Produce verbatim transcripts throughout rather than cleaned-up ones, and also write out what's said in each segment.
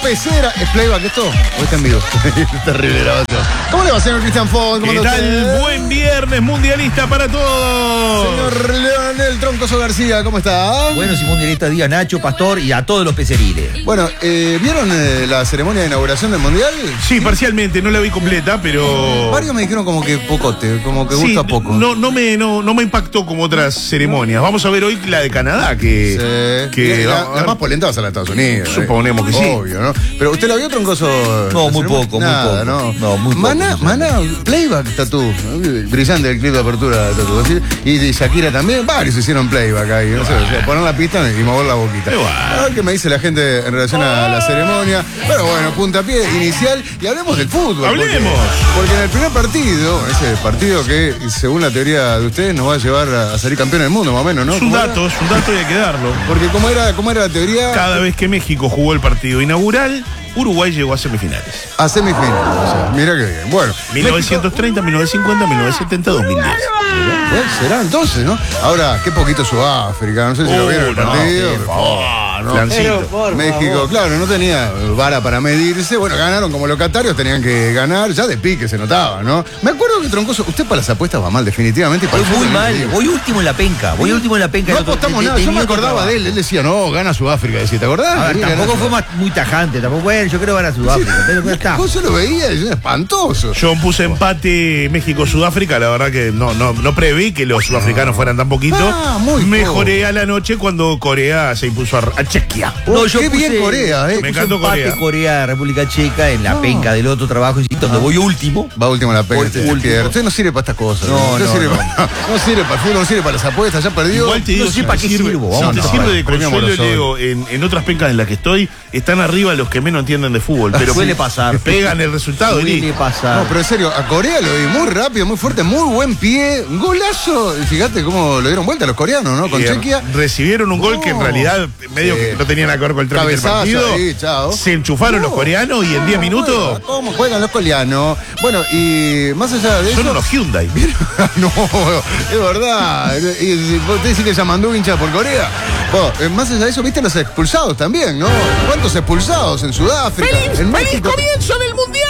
Pecera, ¿es playback esto? ¿O está en vivo? Terrible grabación. ¿Cómo le va, señor Cristian Font? ¿Qué tal? Usted? Buen viernes mundialista para todos. Señor Leonel Troncoso García, ¿cómo está? Bueno, y mundialista día Nacho, Pastor y a todos los peceriles. Bueno, eh, ¿vieron eh, la ceremonia de inauguración del Mundial? Sí, parcialmente, no la vi completa, pero... Varios me dijeron como que pocote, como que sí, gusta poco. No, no, me, no, no me impactó como otras ceremonias. Vamos a ver hoy la de Canadá, que... Sí. que la, va, la más polenta va a ser la de Estados Unidos. Suponemos eh. que sí. Obvio, ¿no? Pero ¿usted la vio, Troncoso? No, muy poco, Nada, muy poco. ¿no? No, muy poco. Maná, Maná, playback tatú. Brillante el clip de apertura de tatú. ¿Sí? Y de Shakira también, varios hicieron playback ahí. No sé, o sea, poner la pista y mover la boquita. A ver qué me dice la gente en relación a la ceremonia. Pero bueno, puntapié inicial y hablemos del fútbol. Hablemos. Porque, porque en el primer partido, ese partido que según la teoría de ustedes nos va a llevar a salir campeón del mundo, más o menos, ¿no? Es un dato, es un dato y hay que darlo. Porque ¿cómo era, cómo era la teoría? Cada vez que México jugó el partido inaugural, Uruguay llegó a semifinales. A semifinales, o sea, mira qué bien. Bueno, mil novecientos treinta, mil novecientos cincuenta, mil novecientos setenta, dos mil diez. Bueno, será entonces, ¿no? Ahora, qué poquito Sudáfrica, no sé si uh, lo vieron el no, partido. Sí, oh, no. Pero, México, favor. Claro, no tenía vara para medirse. Bueno, ganaron como locatarios, tenían que ganar. Ya de pique se notaba, ¿no? Me acuerdo que Troncoso, usted para las apuestas va mal, definitivamente. Voy muy mal, voy último en la penca. Voy último en la penca. No apostamos nada, yo me acordaba de él. Él decía, no, gana Sudáfrica. Decía, ¿te acordás? A ver, tampoco fue más, muy tajante. Tampoco, bueno, yo creo que gana Sudáfrica. Pero ya está. Yo lo veía, es espantoso. Yo puse empate México-Sudáfrica. La verdad que no, no, no preví que los sudafricanos fueran tan poquito. Ah, muy Mejoré a la noche cuando Corea se impuso a, a Chequia. No, yo qué puse, bien Corea, eh. Me encantó empate Corea. Corea, República Checa en la no. penca del otro trabajo, insisto, donde voy último. Va último en la penca. Usted, último. usted no sirve para estas cosas. No, no, sirve no. Para, no sirve para el fútbol, no sirve para las apuestas, ya perdió. Igual te digo, no sé para qué sirve, sirvo. Si no, te no, sirve no, de consuelo, Leo, en, en otras pencas en las que estoy, están arriba los que menos entienden de fútbol. Pero suele pasar. Pegan el resultado. Suele pasar. No, pero en serio, a Corea lo vi muy rápido, muy fuerte, muy buen pie, un golazo. Fíjate cómo lo dieron vuelta los coreanos, ¿no? Con eh, Chequia. Recibieron un gol no. que en realidad medio sí. que no tenía nada que ver con el trámite del partido. Ahí, chao. Se enchufaron no. los coreanos y en diez minutos. ¿Cómo juegan los coreanos? Bueno, y más allá de Son eso. unos Hyundai. No, es verdad. Y usted dice que se mandó hincha por Corea. Bueno, más allá de eso, viste los expulsados también, ¿no? ¿Cuántos expulsados en Sudáfrica? ¡Feliz, en feliz México? comienzo del Mundial!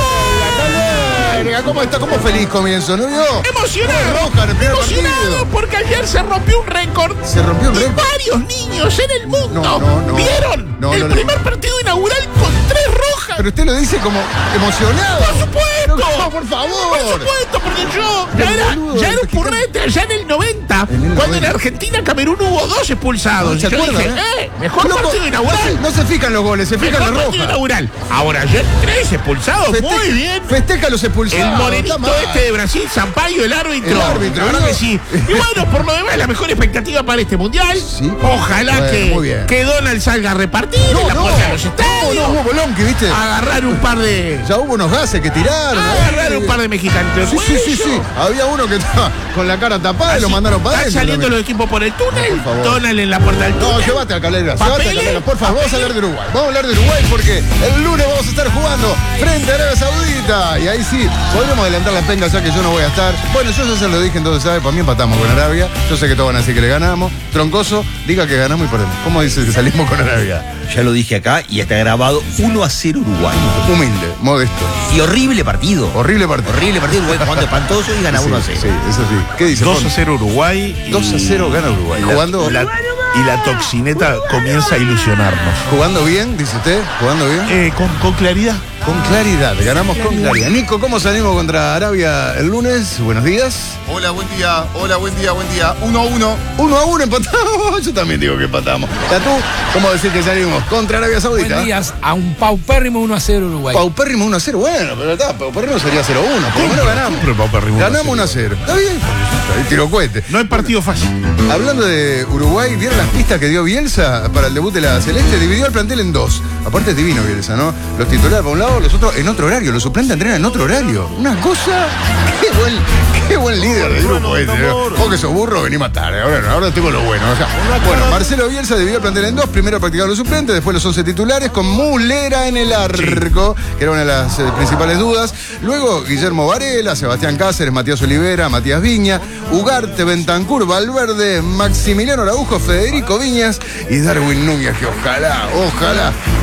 ¿Cómo está? ¿Cómo feliz comienzo? ¿No vio? Emocionado. Roja en el primer Emocionado partido. porque ayer se rompió un récord. Se rompió un récord. Varios niños en el mundo no, no, no. vieron no, el no, primer no. partido inaugural con tres rojas. Pero usted lo dice como emocionado. Por supuesto. No, por favor. Por supuesto, porque yo ya era, ya era un purrete allá en el noventa, en el cuando noventa. En Argentina, Camerún hubo dos expulsados. No, ¿se yo acuerdan, dije, eh? eh, mejor Loco, partido inaugural. No se fijan los goles, se fijan la roja. Partido inaugural. Ahora ayer tres expulsados, Feste muy bien. Festeja los expulsados. El morenito este de Brasil, Sampaio, el árbitro. El árbitro, la verdad que sí. Y bueno, por lo demás, la mejor expectativa para este mundial. Sí. Ojalá bueno, que, que Donald salga a repartir no, en la no, puerta de los estadios. No, no, hubo bolonqui, ¿viste? Agarrar un par de. Ya hubo unos gases que tiraron. Agarrar un par de mexicanos. Sí, sí, sí, sí. Había uno que estaba con la cara tapada Así, y lo mandaron para adentro. Están saliendo también. Los equipos por el túnel. No, por Donald en la puerta del túnel. No, llévate a Calera. Llévate a Calera. Por favor, vamos a hablar de Uruguay. Vamos a hablar de Uruguay porque el lunes vamos a estar jugando frente a Arabia Saudita. Y ahí sí, podremos adelantar la penca ya que yo no voy a estar. Bueno, yo ya se lo dije, entonces, ¿sabe? Para mí empatamos con Arabia. Yo sé que todos van a decir que le ganamos. Troncoso, diga que ganamos y perdemos. ¿Cómo dice que salimos con Arabia? Ya lo dije acá y está grabado uno a cero Uruguay. Humilde, modesto. Y horrible partido. Horrible partido. Horrible partido. Uruguay jugando espantoso y gana sí, uno a cero. Sí, eso sí. ¿Qué dice? dos a cero Uruguay. dos a cero gana Uruguay. La, Jugando. La, y la toxineta comienza a ilusionarnos. ¿Jugando bien, dice usted? ¿Jugando bien? Eh, con, con claridad. Con claridad, ganamos con claridad. Nico, ¿cómo salimos contra Arabia el lunes? Buenos días. Hola, buen día. Hola, buen día, buen día. uno a uno. uno a uno empatamos. Yo también digo que empatamos. Tatú, ¿cómo decir que salimos contra Arabia Saudita? Buenos días, a un paupérrimo uno a cero Uruguay. Paupérrimo uno a cero, bueno, pero está, paupérrimo sería cero a uno. Por lo menos ganamos. Ganamos uno a cero. Está bien, ahí tiro cohete. No hay partido fácil. Hablando de Uruguay, ¿vieron las pistas que dio Bielsa para el debut de la Celeste? Dividió el plantel en dos. Aparte es divino Bielsa, ¿no? Los titulares por un lado, los otros en otro horario. Los suplentes entrenan en otro horario. Una cosa... ¡Qué buen, qué buen líder del grupo este! Vos que sos burro, vení a matar. Ahora, ahora tengo lo bueno. O sea, bueno, Marcelo Bielsa dividió el plantel en dos. Primero practicaron los suplentes, después los once titulares, con Mulera en el arco, que era una de las eh, principales dudas. Luego Guillermo Varela, Sebastián Cáceres, Matías Olivera, Matías Viña, Ugarte, Bentancur, Valverde, Maximiliano Araujo, Federico Viñas y Darwin Núñez, que ojalá, ojalá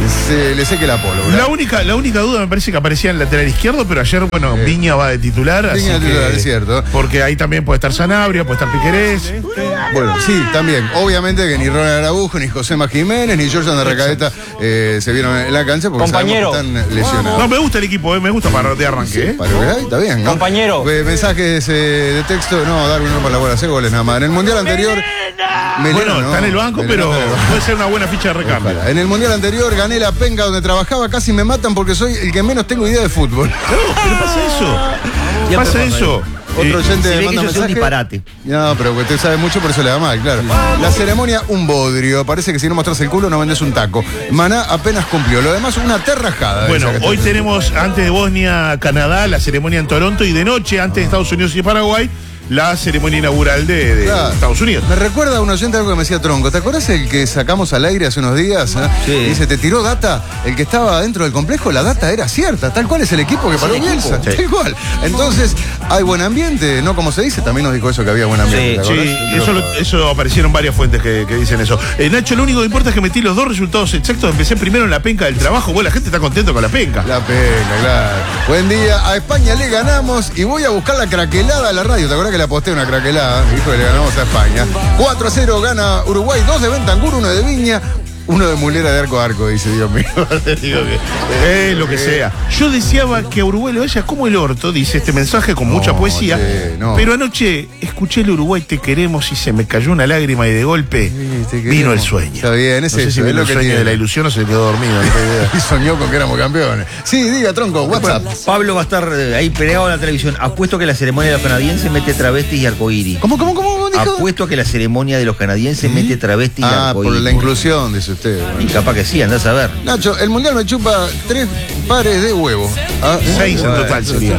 Se, le seque la pólvora. La única, la única duda me parece que aparecía en el lateral izquierdo, pero ayer, bueno, Eh. Viña va de titular. así Viña de titular, que- es cierto. Porque ahí también puede estar Sanabria, puede estar Piquerés. Bueno, sí, también. Obviamente que ni Ronald Araujo, ni Josema Jiménez, ni Jordan de Recaeta eh, se vieron en la cancha porque Compañero. sabemos que están lesionados. No, me gusta el equipo, eh, me gusta para de arranque. ¿eh? Para lo que hay, está bien, ¿no? Compañero. Eh, mensajes eh, de texto, no, Darwin no para la bola, hacer goles nada más. En el mundial anterior. Melena, Bueno, no. está en el banco, Melena pero está en el banco. puede ser una buena ficha de recambio. Ojalá. En el mundial anterior gané la penca donde trabajaba, casi me matan porque soy el que menos tengo idea de fútbol. No, pero pasa eso. Siempre Pasa pasa eso. Otro Eh, oyente se ve que manda yo soy un mensaje. disparate. No, pero usted sabe mucho, por eso le da mal, claro. La ceremonia, un bodrio. Parece que si no mostras el culo no vendes un taco. Maná apenas cumplió. Lo demás, una terrajada. Bueno, esa que hoy está- tenemos antes de Bosnia, Canadá, la ceremonia en Toronto y de noche, antes de Estados Unidos y Paraguay, la ceremonia inaugural de, de Claro. Estados Unidos. Me recuerda a un oyente algo que me decía Tronco. ¿Te acuerdas el que sacamos al aire hace unos días? eh? Sí. Dice, te tiró data. El que estaba dentro del complejo, la data era cierta. Tal cual es el equipo que paró Bielsa. Sí. Tal cual. Entonces, hay buen ambiente, ¿no? Como se dice, también nos dijo eso que había buen ambiente. Sí, ¿te Sí, acordás? eso, lo- eso aparecieron varias fuentes que, que dicen eso. Eh, Nacho, lo único que importa es que metí los dos resultados exactos. Empecé primero en la penca del trabajo. Bueno, la gente está contento con la penca. La pena, claro. Buen día. A España le ganamos y voy a buscar la craquelada a la radio. ¿Te acuerdas que le aposté una craquelada? Dijo que le ganamos a España. cuatro a cero gana Uruguay. dos de Bentancur, uno de Viña. Uno de Mulera de arco a arco, dice Dios mío. Digo que, eh, lo que sea. Yo deseaba que a Uruguay le vaya como el orto, dice este mensaje con mucha No, poesía. che, no. Pero anoche escuché el Uruguay te queremos y se me cayó una lágrima y de golpe te vino queremos. el sueño. Está bien, es no sé eso, si es vino lo el que sueño tiene. de la ilusión o se le quedó dormido, no tengo idea. Y soñó con que éramos campeones. Sí, diga, Tronco, WhatsApp. Pablo va a estar eh, ahí pegado en la televisión. Apuesto que la ceremonia de los canadienses mete travestis y arcoíris. ¿Cómo, cómo, cómo dijo? Apuesto que la ceremonia de los canadienses mete travestis y Ah, por arcoíris. la inclusión, dice usted. Y capaz que sí, andás a ver. Nacho, el mundial me chupa tres pares de huevos. Ah, Seis en total sería.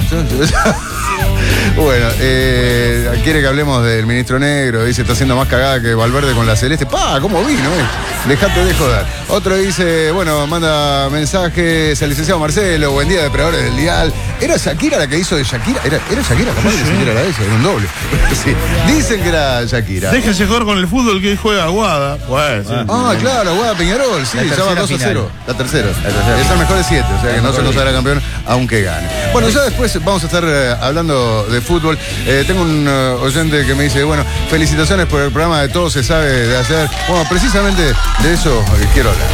Bueno, eh, quiere que hablemos del ministro negro. Dice, está haciendo más cagada que Valverde con la celeste. ¡Pa! ¿Cómo vino? Eh? Dejate de joder. Otro dice, bueno, manda mensajes al licenciado Marcelo. Buen día, depredadores del dial. ¿Era Shakira la que hizo de Shakira? ¿Era, era Shakira? Capaz que ni siquiera era esa, era un doble. Sí. Dicen que era Shakira. Déjense jugar con el fútbol que hoy juega Aguada. Bueno, sí. Ah, claro, Guada Peñarol, sí, La ya va tercera dos a cero. final. La tercera. La tercera. Es el mejor de siete, o sea que no se consagra campeón aunque gane. Bueno, ya después vamos a estar eh, hablando de fútbol. Eh, tengo un eh, oyente que me dice, bueno, felicitaciones por el programa de Todo se sabe de ayer. Bueno, precisamente de eso eh, quiero hablar.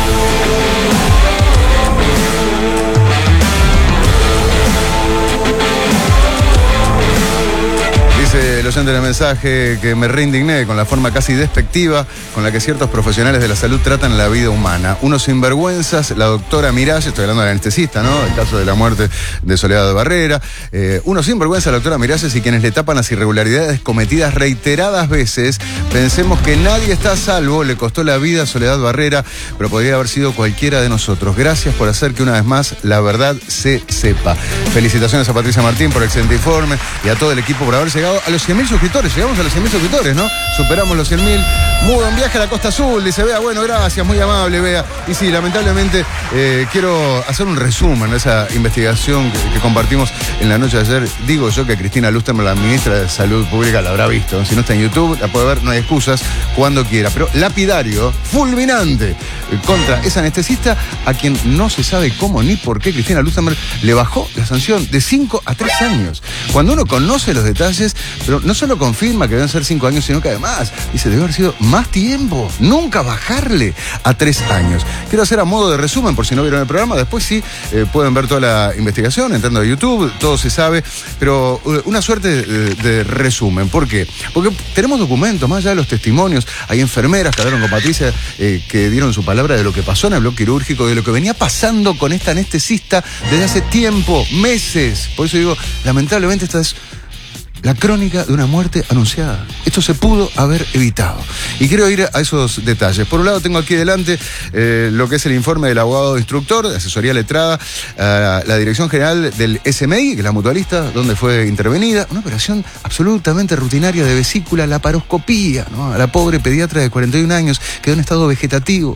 Dice el oyente del mensaje que me reindigné con la forma casi despectiva con la que ciertos profesionales de la salud tratan la vida humana. Unos sinvergüenzas, la doctora Mirás, estoy hablando del anestesista, ¿no? El caso de la muerte de Soledad Barrera. Eh, unos sinvergüenzas, la doctora Mirás, y quienes le tapan las irregularidades cometidas reiteradas veces. Pensemos que nadie está a salvo, le costó la vida a Soledad Barrera, pero podría haber sido cualquiera de nosotros. Gracias por hacer que una vez más la verdad se sepa. Felicitaciones a Patricia Martín por el excelente informe y a todo el equipo por haber llegado a los cien mil suscriptores. Llegamos a los cien mil suscriptores, ¿no? Superamos los cien mil. Mudo en viaje a la Costa Azul, dice Bea. Bueno, gracias, muy amable, Bea. Y sí, lamentablemente eh, quiero hacer un resumen de esa investigación que, que compartimos en la noche de ayer. Digo yo que Cristina Lusterman, la ministra de Salud Pública, la habrá visto. Si no está en YouTube, la puede ver, no hay excusas, cuando quiera. Pero lapidario, fulminante, eh, contra esa anestesista a quien no se sabe cómo ni por qué Cristina Lusterman le bajó la sanción de cinco a tres años. Cuando uno conoce los detalles, pero no solo confirma que deben ser cinco años, sino que además dice, debe haber sido más tiempo, nunca bajarle a tres años. Quiero hacer a modo de resumen, por si no vieron el programa, después sí eh, pueden ver toda la investigación, entrando a YouTube, todo se sabe, pero uh, una suerte de, de resumen. ¿Por qué? Porque tenemos documentos, más allá de los testimonios, hay enfermeras que hablaron con Patricia, eh, que dieron su palabra de lo que pasó en el bloque quirúrgico, de lo que venía pasando con esta anestesista desde hace tiempo, meses. Por eso digo, lamentablemente esta es la crónica de una muerte anunciada. Esto se pudo haber evitado. Y quiero ir a esos detalles. Por un lado tengo aquí delante eh, lo que es el informe del abogado instructor, de asesoría letrada, eh, la Dirección General del S M I, que es la mutualista, donde fue intervenida. Una operación absolutamente rutinaria de vesícula, laparoscopía, ¿no? A la pobre pediatra de cuarenta y un años, quedó en estado vegetativo.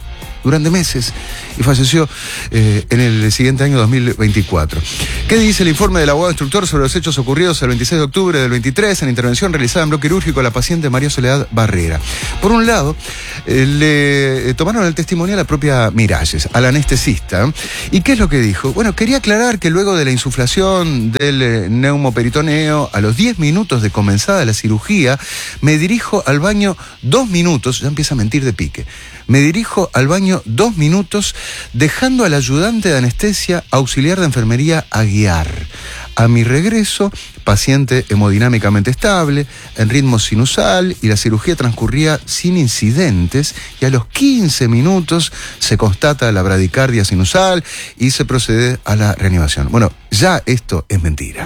durante meses y falleció eh, en el siguiente año dos mil veinticuatro. ¿Qué dice el informe del abogado instructor sobre los hechos ocurridos el veintiséis de octubre del veintitrés en intervención realizada en bloque quirúrgico a la paciente María Soledad Barrera? Por un lado, eh, le eh, tomaron el testimonio a la propia Miralles, al anestesista. ¿Y qué es lo que dijo? Bueno, quería aclarar que luego de la insuflación del eh, neumoperitoneo, a los diez minutos de comenzada la cirugía, me dirijo al baño dos minutos, ya empieza a mentir de pique, me dirijo al baño dos minutos, dejando al ayudante de anestesia auxiliar de enfermería a guiar. A mi regreso, paciente hemodinámicamente estable, en ritmo sinusal, y la cirugía transcurría sin incidentes, y a los quince minutos se constata la bradicardia sinusal y se procede a la reanimación. Bueno, ya esto es mentira.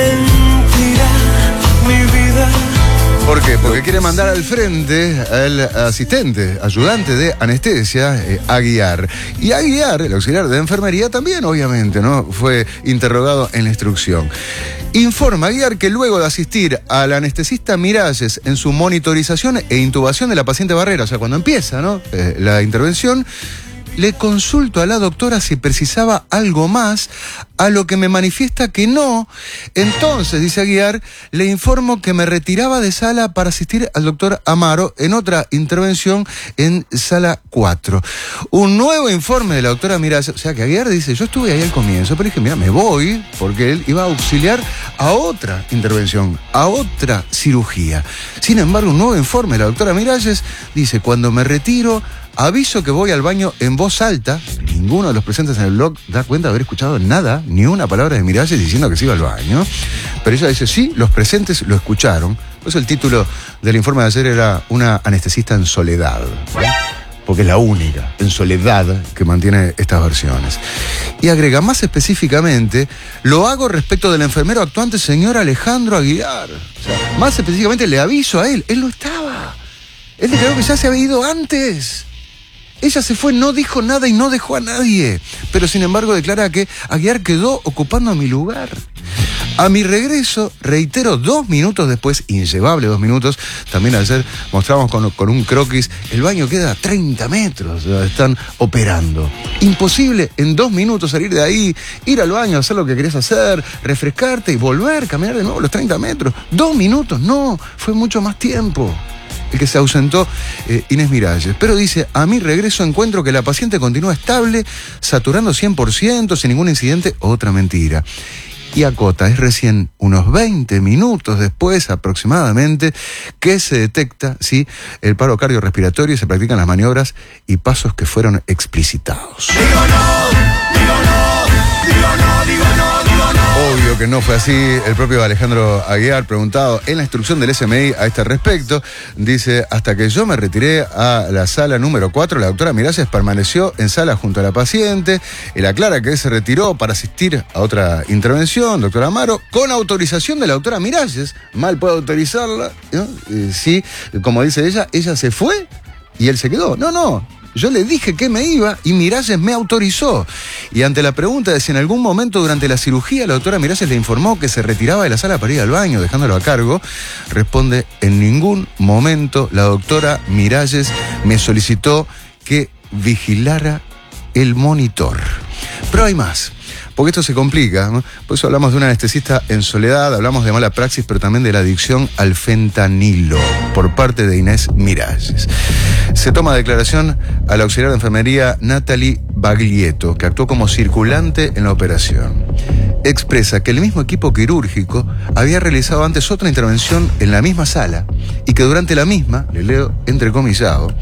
Mentira, mi vida. ¿Por qué? Porque quiere mandar al frente al asistente, ayudante de anestesia, eh, a guiar. Y a guiar, el auxiliar de enfermería también, obviamente, ¿no? Fue interrogado en la instrucción. Informa a guiar que luego de asistir al anestesista Miralles en su monitorización e intubación de la paciente Barrera, o sea, cuando empieza, ¿no? Eh, la intervención, le consulto a la doctora si precisaba algo más, a lo que me manifiesta que no. Entonces, dice Aguiar, le informo que me retiraba de sala para asistir al doctor Amaro en otra intervención en sala cuatro. Un nuevo informe de la doctora Miralles, o sea que Aguiar dice, yo estuve ahí al comienzo, pero dije, mira, me voy, porque él iba a auxiliar a otra intervención, a otra cirugía. Sin embargo, un nuevo informe de la doctora Miralles dice, cuando me retiro, aviso que voy al baño en voz alta. Ninguno de los presentes en el blog da cuenta de haber escuchado nada, ni una palabra de Miralles diciendo que se iba al baño. Pero ella dice, sí, los presentes lo escucharon. Por eso el título del informe de ayer era Una anestesista en soledad, ¿no? Porque es la única en soledad que mantiene estas versiones. Y agrega, más específicamente, lo hago respecto del enfermero actuante señor Alejandro Aguilar. O sea, más específicamente le aviso a él, él no estaba. Él declaró que ya se había ido antes. Ella se fue, no dijo nada y no dejó a nadie. Pero sin embargo declara que Aguiar quedó ocupando mi lugar. A mi regreso, reitero, dos minutos después, inllevable dos minutos, también ayer mostramos con, con un croquis, el baño queda a treinta metros, están operando. Imposible en dos minutos salir de ahí, ir al baño, hacer lo que querés hacer, refrescarte y volver, caminar de nuevo los treinta metros. Dos minutos, no, fue mucho más tiempo el que se ausentó eh, Inés Miralles. Pero dice, a mi regreso encuentro que la paciente continúa estable, saturando cien por ciento, sin ningún incidente, otra mentira. Y acota, es recién unos veinte minutos después aproximadamente que se detecta, ¿sí?, el paro cardiorrespiratorio y se practican las maniobras y pasos que fueron explicitados. Digo no, digo no, digo no, digo no, digo no. Obvio que no fue así. El propio Alejandro Aguiar, preguntado en la instrucción del S M I a este respecto, dice, hasta que yo me retiré a la sala número cuatro, la doctora Miralles permaneció en sala junto a la paciente. Él aclara que se retiró para asistir a otra intervención, doctora Amaro, con autorización de la doctora Miralles. Mal puede autorizarla, ¿no? Eh, sí, como dice ella, ella se fue y él se quedó. No, no. Yo le dije que me iba y Miralles me autorizó. Y ante la pregunta de si en algún momento durante la cirugía la doctora Miralles le informó que se retiraba de la sala para ir al baño, dejándolo a cargo, responde, en ningún momento la doctora Miralles me solicitó que vigilara el monitor. Pero hay más, porque esto se complica, ¿no? Por eso hablamos de un anestesista en soledad, hablamos de mala praxis, pero también de la adicción al fentanilo por parte de Inés Miralles. Se toma declaración a la auxiliar de enfermería Natalie Baglietto, que actuó como circulante en la operación. Expresa que el mismo equipo quirúrgico había realizado antes otra intervención en la misma sala y que durante la misma, le leo entrecomillado,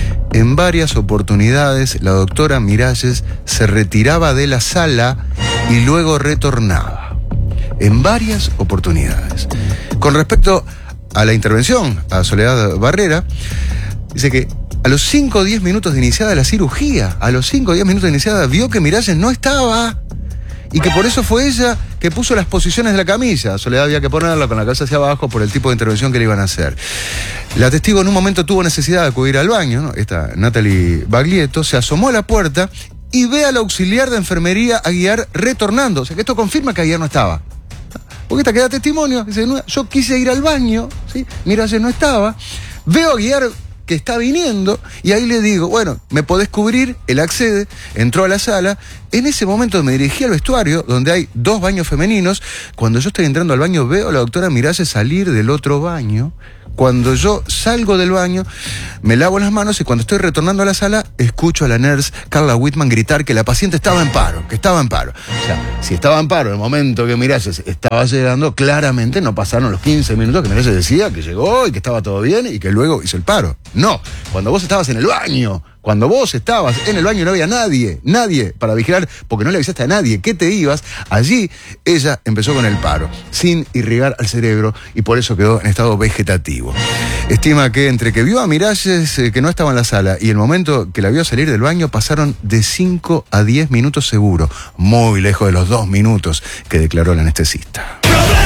en varias oportunidades la doctora Miralles se retiraba de la sala y luego retornaba. En varias oportunidades. Con respecto a la intervención a Soledad Barrera, dice que a los cinco o diez minutos de iniciada la cirugía, a los cinco o diez minutos de iniciada, vio que Miralles no estaba y que por eso fue ella que puso las posiciones de la camilla. Soledad había que ponerla con la cabeza hacia abajo por el tipo de intervención que le iban a hacer. La testigo en un momento tuvo necesidad de acudir al baño, ¿no? Esta Natalie Baglietto se asomó a la puerta y ve al auxiliar de enfermería Aguiar retornando. O sea que esto confirma que Aguiar no estaba. Porque esta queda testimonio. Dice, no, yo quise ir al baño, ¿sí? Miralles no estaba. Veo a Aguiar que está viniendo, y ahí le digo, bueno, ¿me podés cubrir? Él accede, entró a la sala. En ese momento me dirigí al vestuario, donde hay dos baños femeninos. Cuando yo estoy entrando al baño, veo a la doctora Miralles salir del otro baño. Cuando yo salgo del baño, me lavo las manos y cuando estoy retornando a la sala, escucho a la nurse Carla Whitman gritar que la paciente estaba en paro, que estaba en paro. O sea, si estaba en paro en el momento que Miralles estaba llegando, claramente no pasaron los quince minutos que Miralles decía que llegó y que estaba todo bien y que luego hizo el paro. No, cuando vos estabas en el baño, cuando vos estabas en el baño y no había nadie, nadie para vigilar, porque no le avisaste a nadie que te ibas, allí ella empezó con el paro, sin irrigar al cerebro, y por eso quedó en estado vegetativo. Estima que entre que vio a Miralles eh, que no estaba en la sala y el momento que la vio salir del baño pasaron de cinco a diez minutos seguro, muy lejos de los dos minutos que declaró el anestesista.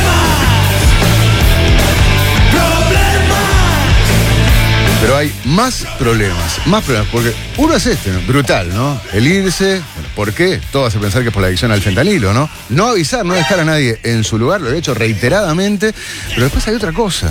Pero hay más problemas, más problemas, porque uno es este, ¿no? Brutal, ¿no? El irse, bueno, ¿por qué? Todo hace pensar que es por la adicción al fentanilo, ¿no? No avisar, no dejar a nadie en su lugar, lo he hecho reiteradamente, pero después hay otra cosa.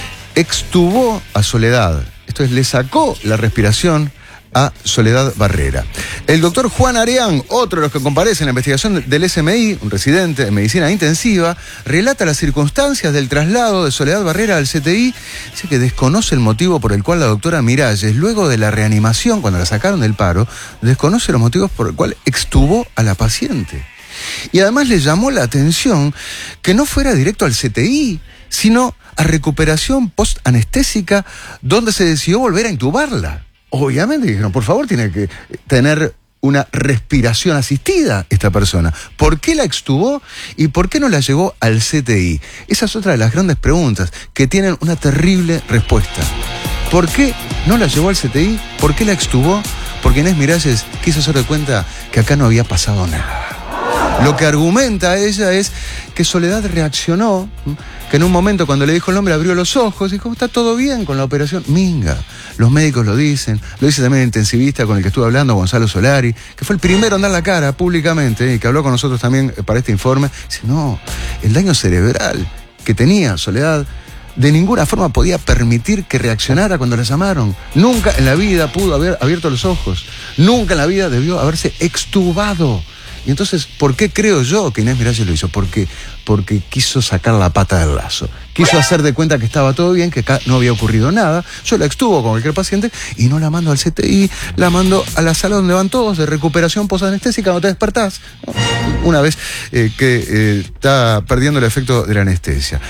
Extubó a Soledad, esto es, le sacó la respiración a Soledad Barrera. El doctor Juan Areán, otro de los que comparece en la investigación del S M I, un residente en medicina intensiva, relata las circunstancias del traslado de Soledad Barrera al C T I. Dice que desconoce el motivo por el cual la doctora Miralles, luego de la reanimación, cuando la sacaron del paro, desconoce los motivos por el cual extubó a la paciente. Y además le llamó la atención que no fuera directo al C T I, sino a recuperación post-anestésica, donde se decidió volver a intubarla. Obviamente dijeron, por favor, tiene que tener una respiración asistida esta persona. ¿Por qué la extubó y por qué no la llevó al C T I? Esa es otra de las grandes preguntas que tienen una terrible respuesta. ¿Por qué no la llevó al C T I? ¿Por qué la extubó? Porque Inés Miralles quiso hacer de cuenta que acá no había pasado nada. Lo que argumenta ella es que Soledad reaccionó, que en un momento cuando le dijo el nombre abrió los ojos y dijo, está todo bien con la operación. Minga, los médicos lo dicen, lo dice también el intensivista con el que estuve hablando, Gonzalo Solari, que fue el primero en dar la cara públicamente y que habló con nosotros también para este informe. Dice, no, el daño cerebral que tenía Soledad de ninguna forma podía permitir que reaccionara cuando la llamaron. Nunca en la vida pudo haber abierto los ojos, nunca en la vida debió haberse extubado. Y entonces, ¿por qué creo yo que Inés Miralles lo hizo? Porque, porque quiso sacar la pata del lazo. Quiso hacer de cuenta que estaba todo bien, que acá no había ocurrido nada. Yo la extubo con cualquier paciente y no la mando al C T I, la mando a la sala donde van todos de recuperación posanestésica cuando te despertás, ¿no? Una vez eh, que eh, está perdiendo el efecto de la anestesia.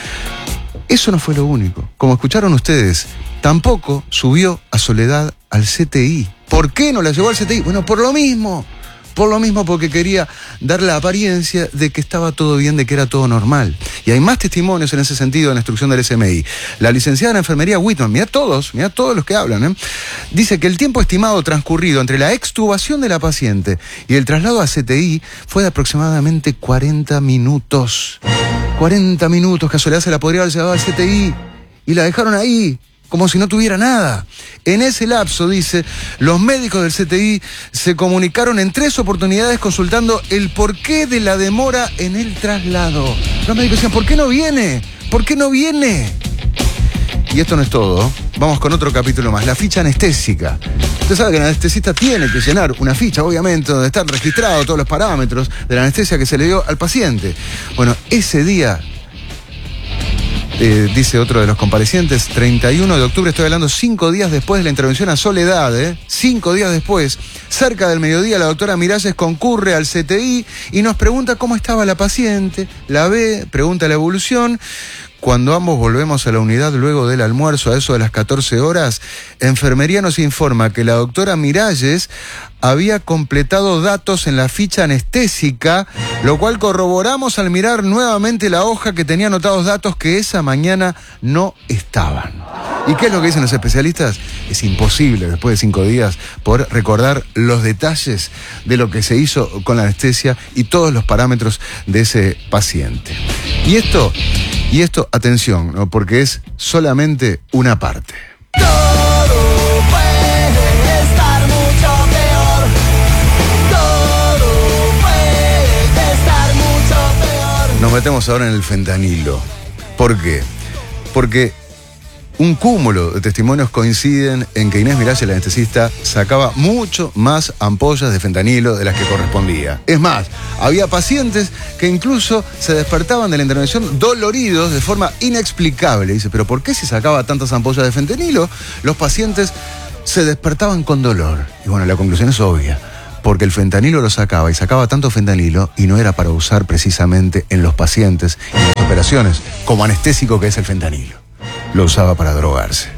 Eso no fue lo único. Como escucharon ustedes, tampoco subió a Soledad al C T I. ¿Por qué no la llevó al C T I? Bueno, por lo mismo. Por lo mismo, porque quería dar la apariencia de que estaba todo bien, de que era todo normal. Y hay más testimonios en ese sentido en la instrucción del S M I. La licenciada en enfermería Whitman, mira todos, mira todos los que hablan, ¿eh? Dice que el tiempo estimado transcurrido entre la extubación de la paciente y el traslado a C T I fue de aproximadamente cuarenta minutos. cuarenta minutos, que a Soledad se la podría haber llevado al C T I y la dejaron ahí, como si no tuviera nada. En ese lapso, dice, los médicos del C T I se comunicaron en tres oportunidades consultando el porqué de la demora en el traslado. Los médicos decían, ¿por qué no viene? ¿Por qué no viene? Y esto no es todo. Vamos con otro capítulo más, la ficha anestésica. Usted sabe que el anestesista tiene que llenar una ficha, obviamente, donde están registrados todos los parámetros de la anestesia que se le dio al paciente. Bueno, ese día... Eh, dice otro de los comparecientes, treinta y uno de octubre, estoy hablando cinco días después de la intervención a Soledad, ¿eh? Cinco días después, cerca del mediodía, la doctora Miralles concurre al C T I y nos pregunta cómo estaba la paciente, la ve, pregunta la evolución. Cuando ambos volvemos a la unidad luego del almuerzo, a eso de las catorce horas, enfermería nos informa que la doctora Miralles había completado datos en la ficha anestésica, lo cual corroboramos al mirar nuevamente la hoja que tenía anotados datos que esa mañana no estaban. ¿Y qué es lo que dicen los especialistas? Es imposible, después de cinco días, poder recordar los detalles de lo que se hizo con la anestesia y todos los parámetros de ese paciente. Y esto, y esto, atención, ¿no? Porque es solamente una parte. Todo puede estar mucho peor. Todo puede estar mucho peor. Nos metemos ahora en el fentanilo. ¿Por qué? Porque Un cúmulo de testimonios coinciden en que Inés Miralles, la anestesista, sacaba mucho más ampollas de fentanilo de las que correspondía. Es más, había pacientes que incluso se despertaban de la intervención doloridos de forma inexplicable. Dice, ¿pero por qué si sacaba tantas ampollas de fentanilo, los pacientes se despertaban con dolor? Y bueno, la conclusión es obvia. Porque el fentanilo lo sacaba y sacaba tanto fentanilo y no era para usar precisamente en los pacientes y en las operaciones como anestésico que es el fentanilo. Lo usaba para drogarse.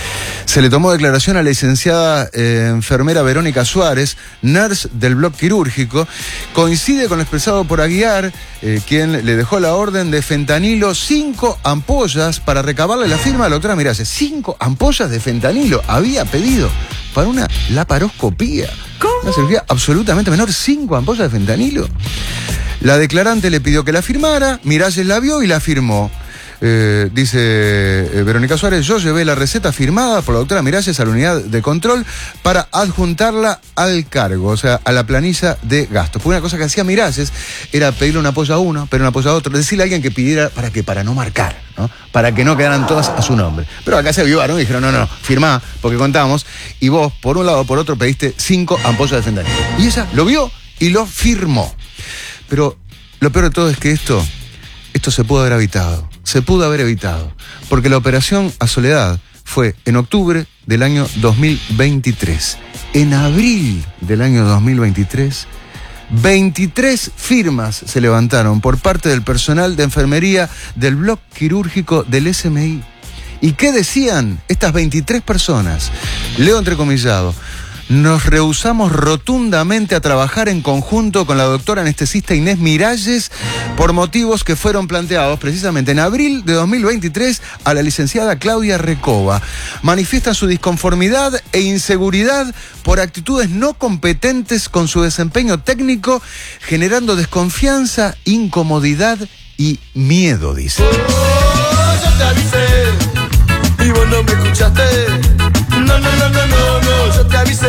Se le tomó declaración a la licenciada eh, enfermera Verónica Suárez, nurse del bloque quirúrgico. Coincide con lo expresado por Aguiar, eh, quien le dejó la orden de fentanilo, cinco ampollas para recabarle la firma a la doctora Miralles. Cinco ampollas de fentanilo había pedido para una laparoscopía. ¿Cómo? Una cirugía absolutamente menor, cinco ampollas de fentanilo. La declarante le pidió que la firmara, Miralles la vio y la firmó. Eh, dice eh, Verónica Suárez, yo llevé la receta firmada por la doctora Miralles a la unidad de control para adjuntarla al cargo, o sea, a la planilla de gastos. Porque una cosa que hacía Miralles era pedirle un apoyo a uno, pero un apoyo a otro, decirle a alguien que pidiera, ¿para qué? Para no marcar, ¿no? Para que no quedaran todas a su nombre. Pero acá se avivaron y dijeron, no, no, firmá, porque contamos, y vos, por un lado o por otro, pediste cinco ampollas de fentanilo. Y ella lo vio y lo firmó. Pero lo peor de todo es que esto, esto se pudo haber evitado. Se pudo haber evitado, porque la operación a Soledad fue en octubre del año dos mil veintitrés. En abril del año dos mil veintitrés, veintitrés firmas se levantaron por parte del personal de enfermería del bloque quirúrgico del S M I. ¿Y qué decían estas veintitrés personas? Leo entrecomillado. Nos rehusamos rotundamente a trabajar en conjunto con la doctora anestesista Inés Miralles por motivos que fueron planteados precisamente en abril de dos mil veintitrés a la licenciada Claudia Recoba. Manifiestan su disconformidad e inseguridad por actitudes no competentes con su desempeño técnico, generando desconfianza, incomodidad y miedo, dice. Oh, yo te avisé y vos no me escuchaste. No, no, no, no, no, no, yo te avisé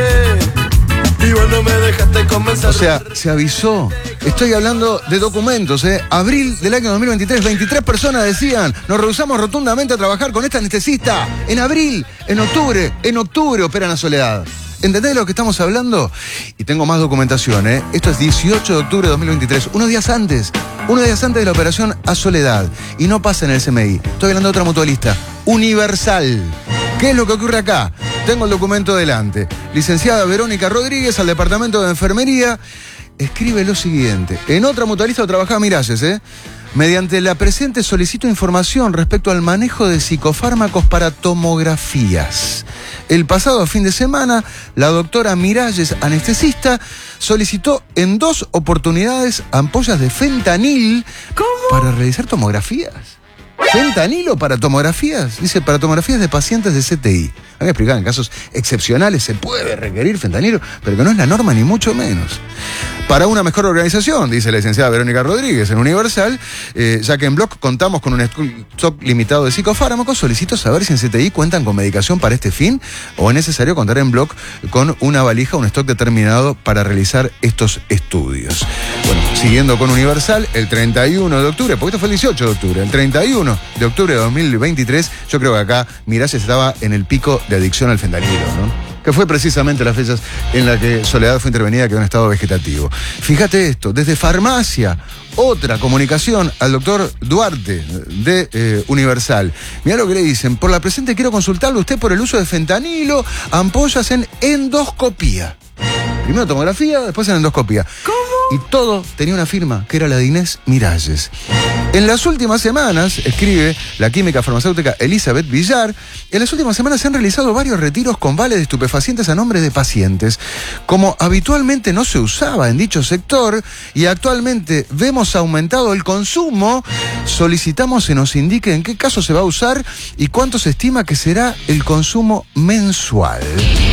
y vos no me dejaste convencer. O sea, se avisó. Estoy hablando de documentos, ¿eh? Abril del año dos mil veintitrés, veintitrés personas decían, nos rehusamos rotundamente a trabajar con esta anestesista. En abril, en octubre, en octubre operan a Soledad. ¿Entendés de lo que estamos hablando? Y tengo más documentación, ¿eh? Esto es dieciocho de octubre de dos mil veintitrés, unos días antes, unos días antes de la operación a Soledad. Y no pasa en el S M I. Estoy hablando de otra mutualista, Universal. ¿Qué es lo que ocurre acá? Tengo el documento delante. Licenciada Verónica Rodríguez, al departamento de enfermería, escribe lo siguiente. En otra mutualista trabajaba Miralles, ¿eh? Mediante la presente solicito información respecto al manejo de psicofármacos para tomografías. El pasado fin de semana, la doctora Miralles, anestesista, solicitó en dos oportunidades ampollas de fentanil. ¿Cómo? Para realizar tomografías. ¿Fentanilo para tomografías? Dice, para tomografías de pacientes de C T I. A mí me explicaban, en casos excepcionales se puede requerir fentanilo, pero que no es la norma ni mucho menos. Para una mejor organización, dice la licenciada Verónica Rodríguez en Universal, eh, ya que en Block contamos con un stock limitado de psicofármacos, solicito saber si en C T I cuentan con medicación para este fin o es necesario contar en Block con una valija, un stock determinado para realizar estos estudios. Bueno, siguiendo con Universal, el treinta y uno de octubre, porque esto fue el dieciocho de octubre, el treinta y uno de octubre de dos mil veintitrés, yo creo que acá Miralles estaba en el pico de adicción al fentanilo, ¿no? Que fue precisamente las fechas en las que Soledad fue intervenida, quedó en estado vegetativo. Fíjate esto, desde farmacia, otra comunicación al doctor Duarte de eh, Universal. Mirá lo que le dicen, por la presente quiero consultarle usted por el uso de fentanilo, ampollas en endoscopía. Primero tomografía, después en endoscopía. ¿Cómo? Y todo tenía una firma, que era la de Inés Miralles. En las últimas semanas, escribe la química farmacéutica Elizabeth Villar, en las últimas semanas se han realizado varios retiros con vales de estupefacientes a nombre de pacientes. Como habitualmente no se usaba en dicho sector y actualmente vemos aumentado el consumo, solicitamos se nos indique en qué caso se va a usar y cuánto se estima que será el consumo mensual.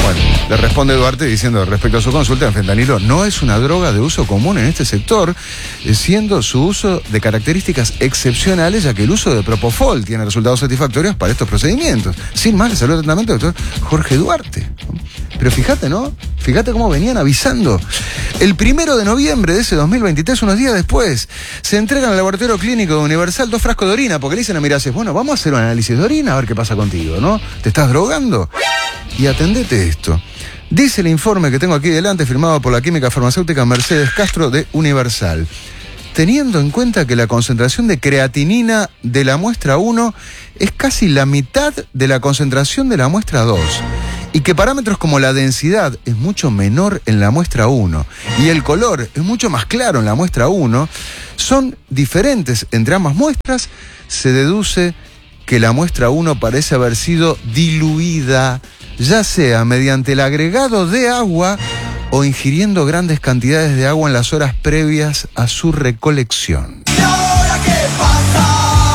Bueno, le responde Duarte diciendo respecto a su consulta, el fentanilo no es una droga de uso común en este sector, siendo su uso de características excepcionales, ya que el uso de Propofol tiene resultados satisfactorios para estos procedimientos. Sin más, le saluda atentamente el doctor Jorge Duarte. Pero fíjate, ¿no? Fíjate cómo venían avisando. El primero de noviembre de ese dos mil veintitrés, unos días después, se entregan al laboratorio clínico de Universal dos frascos de orina, porque le dicen a Miraces, bueno, vamos a hacer un análisis de orina a ver qué pasa contigo, ¿no? ¿Te estás drogando? Y atendete esto. Dice el informe que tengo aquí delante, firmado por la química farmacéutica Mercedes Castro de Universal. Teniendo en cuenta que la concentración de creatinina de la muestra uno es casi la mitad de la concentración de la muestra dos, y que parámetros como la densidad es mucho menor en la muestra uno y el color es mucho más claro en la muestra uno, son diferentes entre ambas muestras, se deduce que la muestra uno parece haber sido diluida, ya sea mediante el agregado de agua o ingiriendo grandes cantidades de agua en las horas previas a su recolección. ¿Y ahora qué pasa?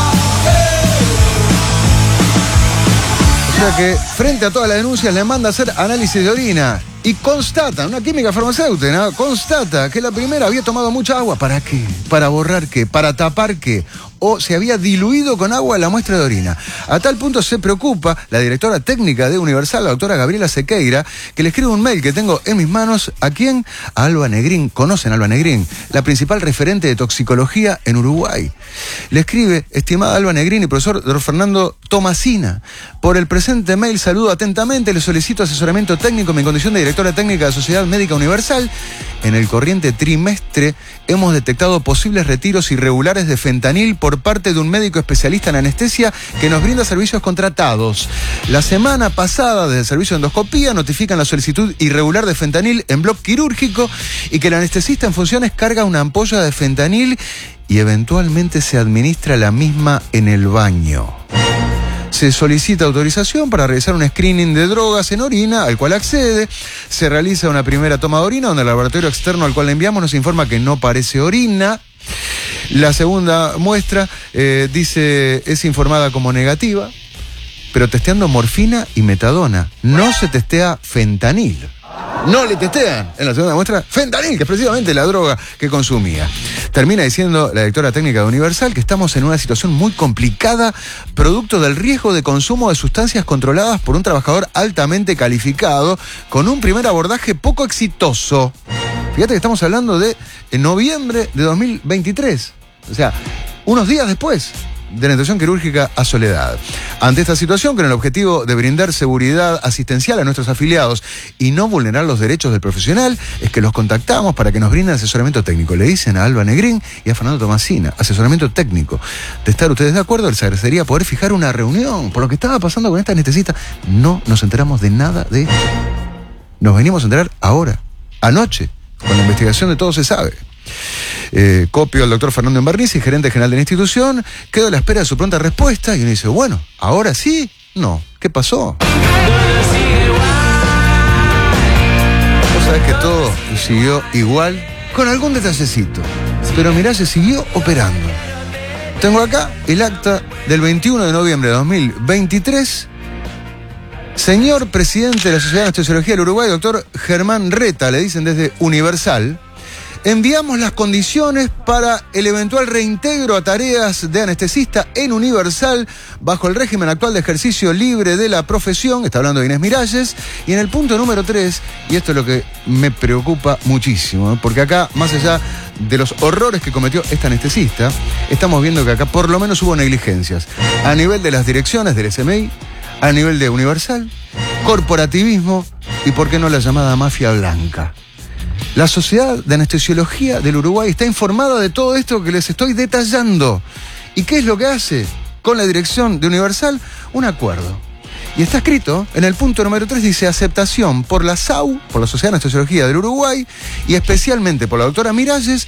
O sea que, frente a todas las denuncias, le manda a hacer análisis de orina y constata, una química farmacéutica, ¿no? Constata que la primera había tomado mucha agua. ¿Para qué? ¿Para borrar qué? ¿Para tapar qué? O se había diluido con agua la muestra de orina. A tal punto se preocupa la directora técnica de Universal, la doctora Gabriela Sequeira, que le escribe un mail que tengo en mis manos. ¿A quién? A Alba Negrín. ¿Conocen a Alba Negrín? La principal referente de toxicología en Uruguay. Le escribe, estimada Alba Negrín y profesor doctor Fernando Tomasina, por el presente mail saludo atentamente, le solicito asesoramiento técnico en mi condición de directora técnica de Sociedad Médica Universal. En el corriente trimestre hemos detectado posibles retiros irregulares de fentanil por parte de un médico especialista en anestesia que nos brinda servicios contratados. La semana pasada, desde el servicio de endoscopía, notifican la solicitud irregular de fentanil en bloque quirúrgico y que el anestesista en funciones carga una ampolla de fentanil y eventualmente se administra la misma en el baño. Se solicita autorización para realizar un screening de drogas en orina, al cual accede. Se realiza una primera toma de orina, donde el laboratorio externo al cual le enviamos nos informa que no parece orina. La segunda muestra, eh, dice, es informada como negativa, pero testeando morfina y metadona. No se testea fentanil. No le testean en la segunda muestra fentanil, que es precisamente la droga que consumía. Termina diciendo la directora técnica de Universal que estamos en una situación muy complicada, producto del riesgo de consumo de sustancias controladas por un trabajador altamente calificado, con un primer abordaje poco exitoso. Fíjate que estamos hablando de en noviembre de dos mil veintitrés, o sea, unos días después de la intervención quirúrgica a Soledad. Ante esta situación, con el objetivo de brindar seguridad asistencial a nuestros afiliados y no vulnerar los derechos del profesional, es que los contactamos para que nos brinden asesoramiento técnico. Le dicen a Alba Negrín y a Fernando Tomasina, asesoramiento técnico. De estar ustedes de acuerdo, les agradecería poder fijar una reunión. Por lo que estaba pasando con esta anestesista, no nos enteramos de nada de esto. Nos venimos a enterar ahora, anoche, con la investigación de Todo Se Sabe. Eh, copio al doctor Fernando Embarnici, gerente general de la institución, quedo a la espera de su pronta respuesta y uno dice, bueno, ¿ahora sí? No. ¿Qué pasó? Vos sabés que todo siguió igual, con algún detallecito, pero mirá, se siguió operando. Tengo acá el acta del veintiuno de noviembre de dos mil veintitrés. Señor presidente de la Sociedad de Anestesiología del Uruguay, doctor Germán Reta, le dicen desde Universal, enviamos las condiciones para el eventual reintegro a tareas de anestesista en Universal bajo el régimen actual de ejercicio libre de la profesión. Está hablando de Inés Miralles. Y en el punto número tres, y esto es lo que me preocupa muchísimo, ¿eh? Porque acá, más allá de los horrores que cometió esta anestesista, estamos viendo que acá por lo menos hubo negligencias a nivel de las direcciones del S M I, a nivel de Universal, corporativismo y, ¿por qué no, la llamada mafia blanca? La Sociedad de Anestesiología del Uruguay está informada de todo esto que les estoy detallando. ¿Y qué es lo que hace con la dirección de Universal? Un acuerdo. Y está escrito en el punto número tres, dice aceptación por la S A U, por la Sociedad de Anestesiología del Uruguay, y especialmente por la doctora Miralles,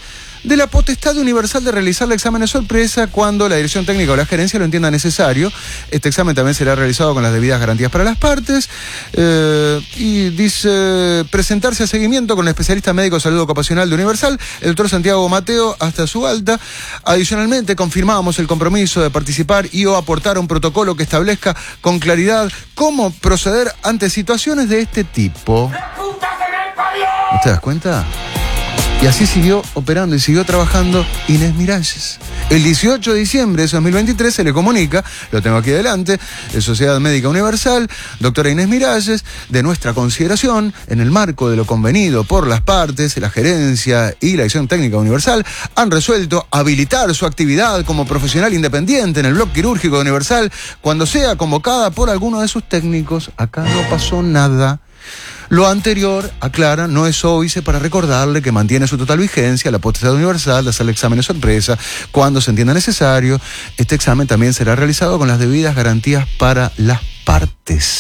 de la potestad universal de realizar el examen de sorpresa cuando la dirección técnica o la gerencia lo entienda necesario. Este examen también será realizado con las debidas garantías para las partes. Eh, y dice, presentarse a seguimiento con el especialista médico de salud ocupacional de Universal, el doctor Santiago Mateo, hasta su alta. Adicionalmente, confirmamos el compromiso de participar y o aportar a un protocolo que establezca con claridad cómo proceder ante situaciones de este tipo. ¿No te das cuenta? Y así siguió operando y siguió trabajando Inés Miralles. El dieciocho de diciembre de dos mil veintitrés se le comunica, lo tengo aquí adelante, de Sociedad Médica Universal, doctora Inés Miralles, de nuestra consideración, en el marco de lo convenido por las partes, la gerencia y la dirección técnica Universal, han resuelto habilitar su actividad como profesional independiente en el bloque quirúrgico de Universal cuando sea convocada por alguno de sus técnicos. Acá no pasó nada. Lo anterior, aclara, no es óbice para recordarle que mantiene su total vigencia la potestad universal de hacer el examen de sorpresa cuando se entienda necesario. Este examen también será realizado con las debidas garantías para las partes.